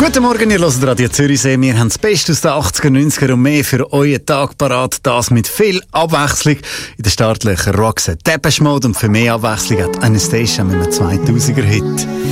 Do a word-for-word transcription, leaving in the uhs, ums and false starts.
Guten Morgen, ihr hört Radio Zürichsee. Wir haben das Beste aus den achtziger, neunziger und mehr für euren Tag parat. Das mit viel Abwechslung. In den Startlöchern Roxette, Depeche Mode und für mehr Abwechslung hat Anastasia mit einem zweitausender Hit.